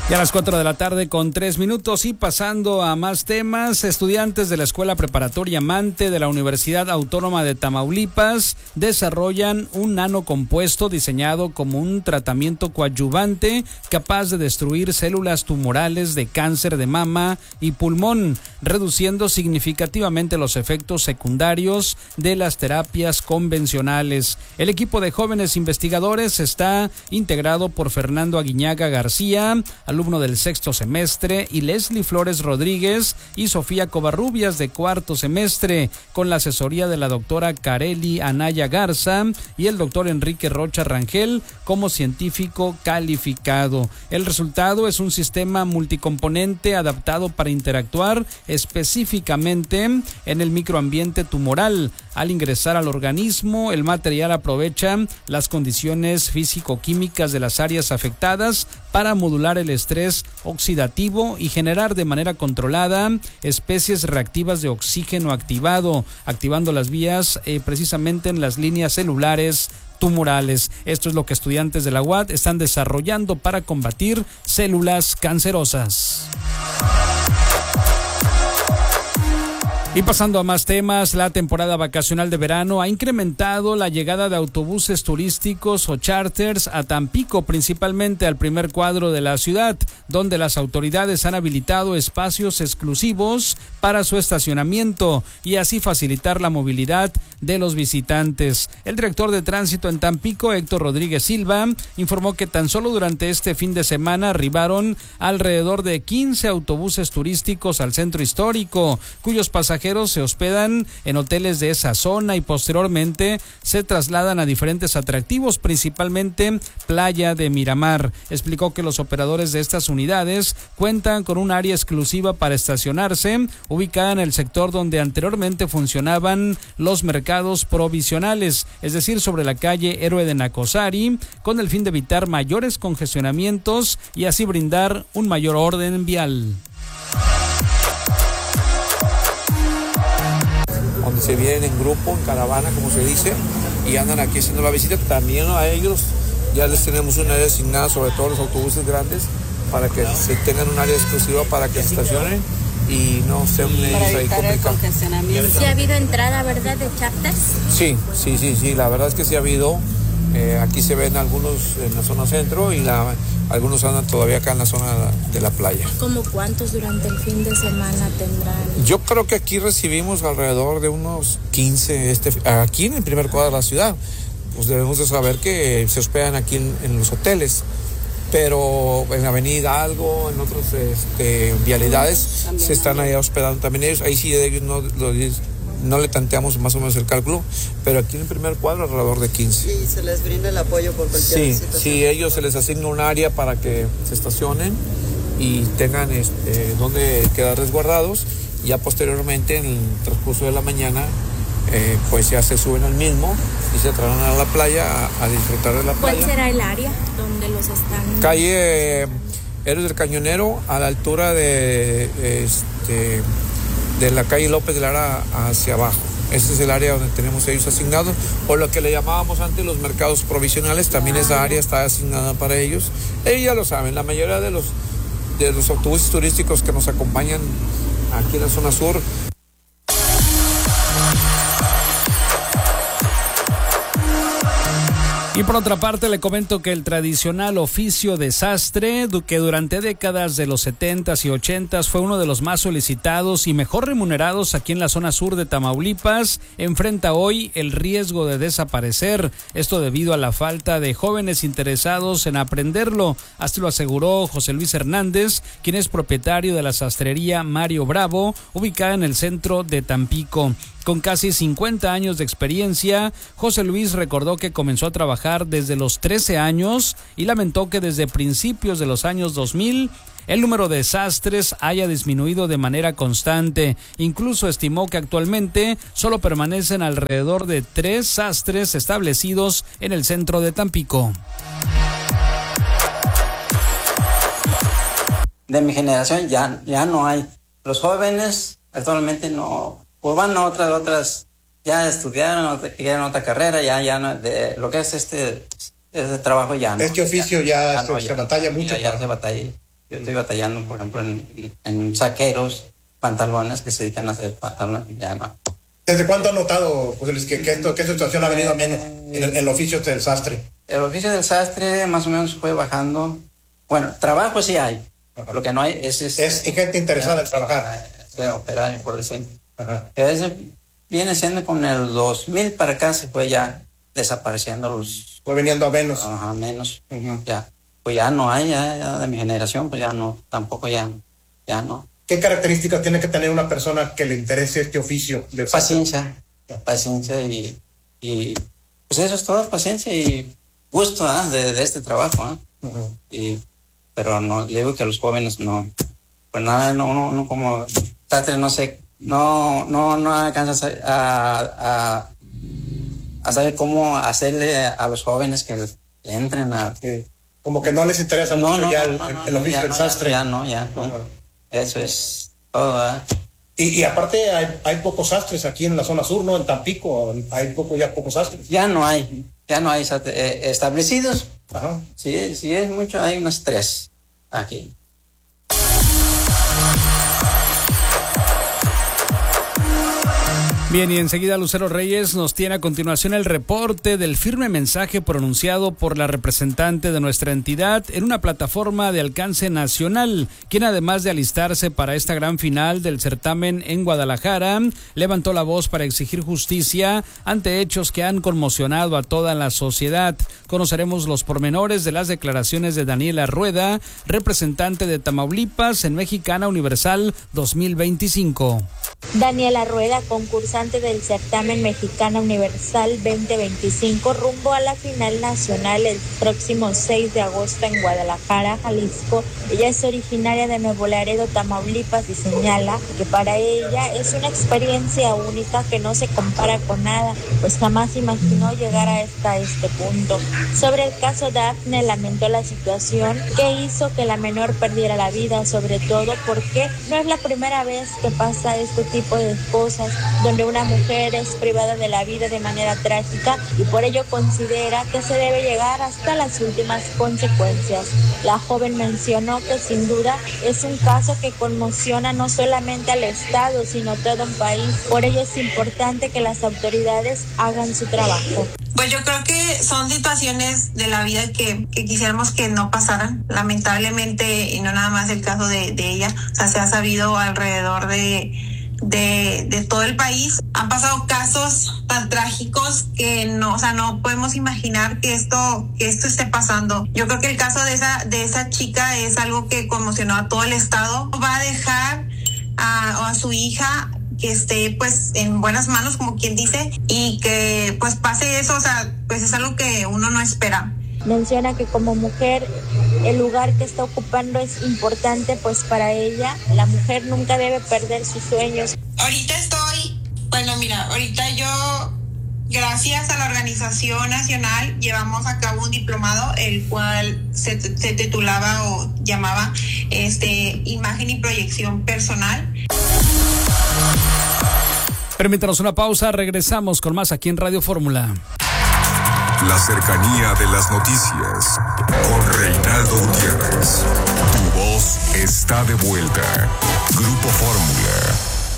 Ya a las 4:03 y pasando a más temas, estudiantes de la Escuela Preparatoria Mante de la Universidad Autónoma de Tamaulipas desarrollan un nanocompuesto diseñado como un tratamiento coadyuvante capaz de destruir células tumorales de cáncer de mama y pulmón, reduciendo significativamente los efectos secundarios de las terapias convencionales. El equipo de jóvenes investigadores está integrado por Fernando Aguiñaga García, alumno del sexto semestre, y Leslie Flores Rodríguez y Sofía Covarrubias de cuarto semestre, con la asesoría de la doctora Kareli Anaya Garza y el doctor Enrique Rocha Rangel como científico calificado. El resultado es un sistema multicomponente adaptado para interactuar específicamente en el microambiente tumoral. Al ingresar al organismo, el material aprovecha las condiciones físico-químicas de las áreas afectadas para modular el estrés oxidativo y generar de manera controlada especies reactivas de oxígeno activado, activando las vías precisamente en las líneas celulares tumorales. Esto es lo que estudiantes de la UAT están desarrollando para combatir células cancerosas. Y pasando a más temas, la temporada vacacional de verano ha incrementado la llegada de autobuses turísticos o charters a Tampico, principalmente al primer cuadro de la ciudad, donde las autoridades han habilitado espacios exclusivos para su estacionamiento y así facilitar la movilidad de los visitantes. El director de tránsito en Tampico, Héctor Rodríguez Silva, informó que tan solo durante este fin de semana arribaron alrededor de 15 autobuses turísticos al centro histórico, cuyos pasajeros se hospedan en hoteles de esa zona y posteriormente se trasladan a diferentes atractivos, principalmente Playa de Miramar. Explicó que los operadores de estas unidades cuentan con un área exclusiva para estacionarse, ubicada en el sector donde anteriormente funcionaban los mercados provisionales, es decir, sobre la calle Héroe de Nacosari, con el fin de evitar mayores congestionamientos y así brindar un mayor orden vial. Donde se vienen en grupo, en caravana, como se dice, y andan aquí haciendo la visita. También a ellos ya les tenemos un área asignada, sobre todo los autobuses grandes, para que se tengan un área exclusiva para que se estacionen y no estén ellos ahí complicados. ¿Sí ha habido entrada, verdad, de charters? Sí, la verdad es que sí ha habido. Aquí se ven algunos en la zona centro y algunos andan todavía acá en la zona de la playa. ¿Cómo cuántos durante el fin de semana tendrán? Yo creo que aquí recibimos alrededor de unos 15, aquí en el primer cuadro de la ciudad. Pues debemos de saber que se hospedan aquí en los hoteles, pero en la avenida Hidalgo, en otras vialidades, también se están allá hospedando también ellos. Ahí sí ellos no le tanteamos más o menos el cálculo, pero aquí en el primer cuadro alrededor de 15. Sí, se les brinda el apoyo por cualquier situación. Sí, ellos se les asigna un área para que se estacionen y tengan donde quedar resguardados. Ya posteriormente, en el transcurso de la mañana, pues ya se suben al mismo y se trasladan a la playa a disfrutar de la playa. ¿Cuál será el área donde los están? Calle Héroes del Cañonero, a la altura de la calle López de Lara hacia abajo. Ese es el área donde tenemos ellos asignados, o lo que le llamábamos antes los mercados provisionales. También esa área está asignada para ellos. Ellos ya lo saben, la mayoría de los autobuses turísticos que nos acompañan aquí en la zona sur. Y por otra parte le comento que el tradicional oficio de sastre, que durante décadas de los 70s y 80s fue uno de los más solicitados y mejor remunerados aquí en la zona sur de Tamaulipas, enfrenta hoy el riesgo de desaparecer. Esto debido a la falta de jóvenes interesados en aprenderlo. Así lo aseguró José Luis Hernández, quien es propietario de la sastrería Mario Bravo, ubicada en el centro de Tampico. Con casi 50 años de experiencia, José Luis recordó que comenzó a trabajar desde los 13 años y lamentó que desde principios de los años 2000 el número de sastres haya disminuido de manera constante. Incluso estimó que actualmente solo permanecen alrededor de 3 sastres establecidos en el centro de Tampico. De mi generación ya no hay. Los jóvenes actualmente no. Pues van a otras, ya estudiaron, quieren otra carrera, ya no, de lo que es este trabajo ya no. Este oficio ya se batalla mucho. Ya se batalla. Yo estoy batallando, por ejemplo, en saqueros, pantalones que se dedican a hacer pantalones, ya no. ¿Desde cuándo ha notado, José Luis, que esta situación ha venido menos en el oficio del sastre? El oficio del sastre más o menos fue bajando. Bueno, trabajo sí hay. Ajá. Lo que no hay es gente interesada en trabajar. Operar, por decir. Ese viene siendo con el 2000 para acá, se fue ya desapareciendo los... Fue viniendo a menos. Ajá, menos. Ya. Pues ya no hay, ya de mi generación, pues ya no, tampoco ya no. ¿Qué características tiene que tener una persona que le interese este oficio? Paciencia y pues eso es todo, paciencia y gusto de este trabajo. Pero no, digo que a los jóvenes no, pues nada, no como sastre, no sé, no alcanza a saber cómo hacerle a los jóvenes que entren a... Como que no les interesa mucho el oficio del sastre. Eso es todo, Y aparte hay pocos sastres aquí en la zona sur, ¿no? En Tampico hay pocos sastres. Ya no hay establecidos. Ajá. Sí es mucho, hay unos 3 aquí. Bien, y enseguida Lucero Reyes nos tiene a continuación el reporte del firme mensaje pronunciado por la representante de nuestra entidad en una plataforma de alcance nacional, quien además de alistarse para esta gran final del certamen en Guadalajara, levantó la voz para exigir justicia ante hechos que han conmocionado a toda la sociedad. Conoceremos los pormenores de las declaraciones de Daniela Rueda, representante de Tamaulipas en Mexicana Universal 2025. Daniela Rueda, concursante del certamen Mexicana Universal 2025, rumbo a la final nacional el próximo 6 de agosto en Guadalajara, Jalisco. Ella es originaria de Nuevo Laredo, Tamaulipas, y señala que para ella es una experiencia única que no se compara con nada, pues jamás imaginó llegar hasta este punto. Sobre el caso Dafne, lamentó la situación que hizo que la menor perdiera la vida, sobre todo porque no es la primera vez que pasa este tipo de cosas, donde una mujer es privada de la vida de manera trágica, y por ello considera que se debe llegar hasta las últimas consecuencias. La joven mencionó que sin duda es un caso que conmociona no solamente al Estado, sino todo un país. Por ello es importante que las autoridades hagan su trabajo. Pues yo creo que son situaciones de la vida que quisiéramos que no pasaran, lamentablemente, y no nada más el caso de ella. O sea, se ha sabido alrededor de todo el país. Han pasado casos tan trágicos que no podemos imaginar que esto esté pasando. Yo creo que el caso de esa chica es algo que conmocionó a todo el estado. Va a dejar a su hija que esté pues en buenas manos, como quien dice, y que pues pase eso, o sea, pues es algo que uno no espera. Menciona que como mujer el lugar que está ocupando es importante, pues para ella la mujer nunca debe perder sus sueños. Ahorita yo, gracias a la organización nacional, llevamos a cabo un diplomado, el cual se titulaba o llamaba Imagen y Proyección Personal. Permítanos una pausa, regresamos con más aquí en Radio Fórmula. La cercanía de las noticias con Reinaldo Gutiérrez. Tu voz está de vuelta. Grupo Fórmula.